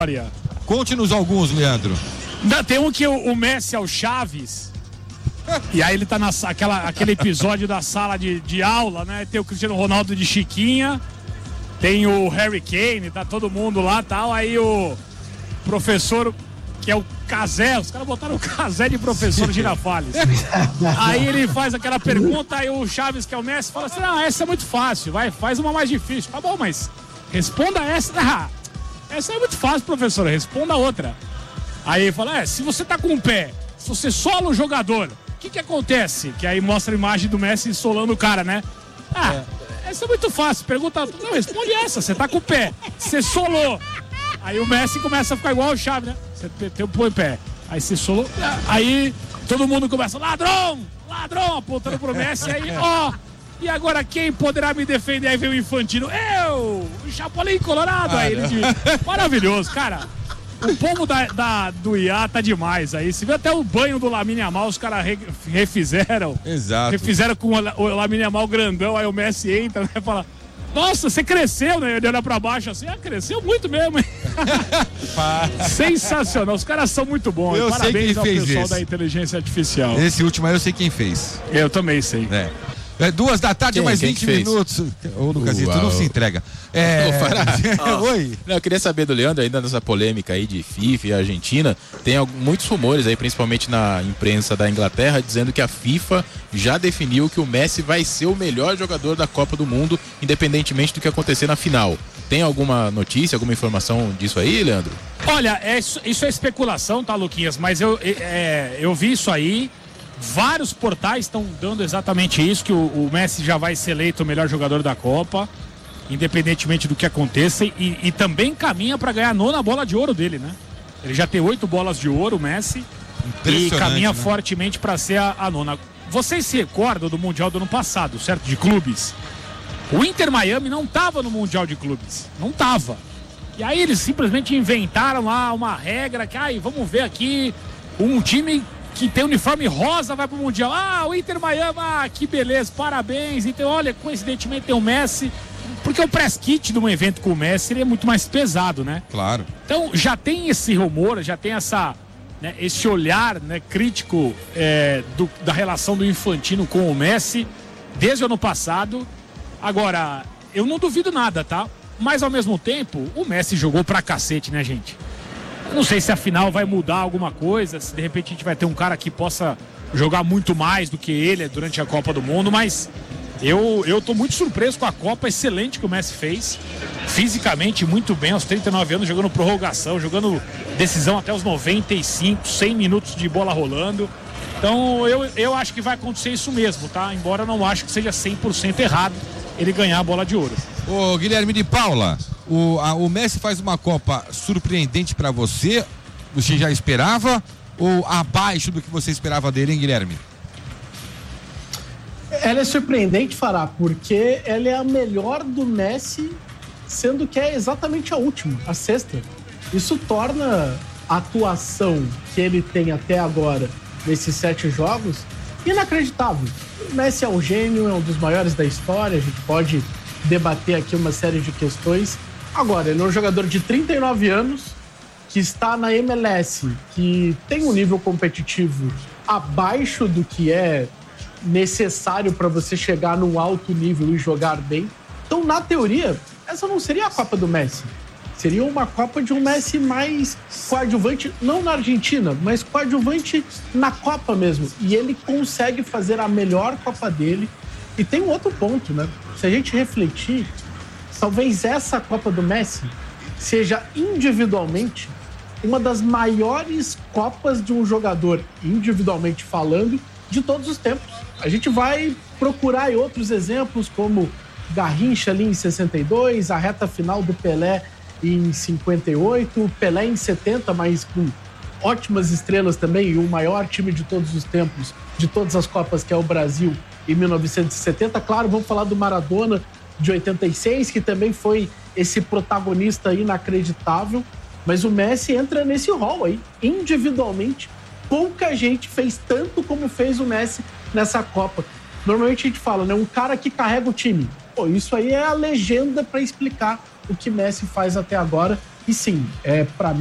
Conte-nos alguns, Leandro. Tem um que o Messi é o Chaves. E aí ele tá aquele episódio da sala de aula, né? Tem o Cristiano Ronaldo de Chiquinha. Tem o Harry Kane, tá todo mundo lá e tal. Aí o professor, que é o Cazé, os caras botaram o Cazé de professor Girafales. Aí ele faz aquela pergunta, aí o Chaves, que é o Messi, fala assim: essa é muito fácil, faz uma mais difícil. Tá bom, mas responda essa. Essa é muito fácil, professor, responda a outra. Aí ele fala: se você tá com o pé, se você sola o jogador, o que acontece? Que aí mostra a imagem do Messi solando o cara, né? Essa é muito fácil, pergunta, não, responde essa, você tá com o pé, você solou. Aí o Messi começa a ficar igual o Chaves, né? Você põe o pé, aí você solou, aí todo mundo começa: ladrão, apontando pro Messi, aí, e agora quem poderá me defender? Aí vem o Infantino, o Chapolin Colorado, aí ele diz, maravilhoso, cara. O povo do IA tá demais aí. Você viu até o banho do Lamine Yamal, os caras refizeram. Exato. Refizeram com o Lamine Yamal grandão, aí o Messi entra, né? Fala: nossa, você cresceu, né? Ele olha pra baixo assim: cresceu muito mesmo, hein? Sensacional, os caras são muito bons. Parabéns ao pessoal da inteligência artificial. Esse último aí eu sei quem fez. Eu também sei. 2 da tarde, mais 20 minutos. Ô, Lucasito, não se entrega. Oi. Não, eu queria saber do Leandro, ainda nessa polêmica aí de FIFA e Argentina, tem muitos rumores aí, principalmente na imprensa da Inglaterra, dizendo que a FIFA já definiu que o Messi vai ser o melhor jogador da Copa do Mundo, independentemente do que acontecer na final. Tem alguma notícia, alguma informação disso aí, Leandro? Olha, isso é especulação, tá, Luquinhas? Mas eu vi isso aí. Vários portais estão dando exatamente isso, que o Messi já vai ser eleito o melhor jogador da Copa, independentemente do que aconteça, e também caminha para ganhar a 9ª bola de ouro dele, né? Ele já tem 8 bolas de ouro, o Messi, e caminha fortemente para ser a 9ª. Vocês se recordam do Mundial do ano passado, certo? De clubes. O Inter Miami não estava no Mundial de Clubes, não estava. E aí eles simplesmente inventaram lá uma regra que, vamos ver aqui, um time que tem uniforme rosa vai pro Mundial. O Inter Miami, que beleza, parabéns. Então, olha, coincidentemente tem o Messi, porque o press kit de um evento com o Messi ele é muito mais pesado, né? Claro. Então, já tem esse rumor, já tem esse olhar, né, crítico da relação do Infantino com o Messi desde o ano passado. Agora, eu não duvido nada, tá? Mas, ao mesmo tempo, o Messi jogou pra cacete, né, gente? Eu não sei se a final vai mudar alguma coisa, se de repente a gente vai ter um cara que possa jogar muito mais do que ele durante a Copa do Mundo, mas eu tô muito surpreso com a Copa excelente que o Messi fez, fisicamente muito bem, aos 39 anos, jogando prorrogação, jogando decisão até os 95, 100 minutos de bola rolando. Então eu acho que vai acontecer isso mesmo, tá? Embora eu não acho que seja 100% errado ele ganhar a bola de ouro. Ô, Guilherme de Paula, o Messi faz uma Copa surpreendente pra você? Você já esperava? Ou abaixo do que você esperava dele, hein, Guilherme? Ela é surpreendente, Fará, porque ela é a melhor do Messi, sendo que é exatamente a última, a 6ª. Isso torna a atuação que ele tem até agora nesses 7 jogos inacreditável. O Messi é um gênio, é um dos maiores da história, a gente pode debater aqui uma série de questões. Agora, ele é um jogador de 39 anos, que está na MLS, que tem um nível competitivo abaixo do que é necessário para você chegar num alto nível e jogar bem. Então, na teoria, essa não seria a Copa do Messi. Seria uma Copa de um Messi mais coadjuvante, não na Argentina, mas coadjuvante na Copa mesmo. E ele consegue fazer a melhor Copa dele. E tem um outro ponto, né? Se a gente refletir, talvez essa Copa do Messi seja individualmente uma das maiores Copas de um jogador, individualmente falando, de todos os tempos. A gente vai procurar aí outros exemplos, como Garrincha ali em 62, a reta final do Pelé em 58, Pelé em 70, mas com ótimas estrelas também, e o maior time de todos os tempos, de todas as Copas, que é o Brasil, em 1970. Claro, vamos falar do Maradona de 86, que também foi esse protagonista inacreditável, mas o Messi entra nesse rol aí, individualmente. Pouca gente fez tanto como fez o Messi nessa Copa. Normalmente a gente fala, né, um cara que carrega o time. Pô, isso aí é a legenda para explicar o que Messi faz até agora. sim, para